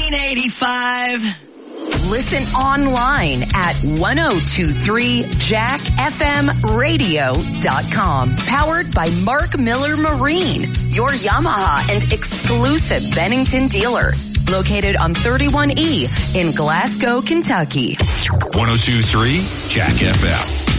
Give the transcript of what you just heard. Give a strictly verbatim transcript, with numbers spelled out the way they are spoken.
nineteen eighty-five. Listen online at ten twenty-three jack f m radio dot com. Powered by Mark Miller Marine, your Yamaha and exclusive Bennington dealer. Located on thirty-one E in Glasgow, Kentucky. ten twenty-three Jack F M.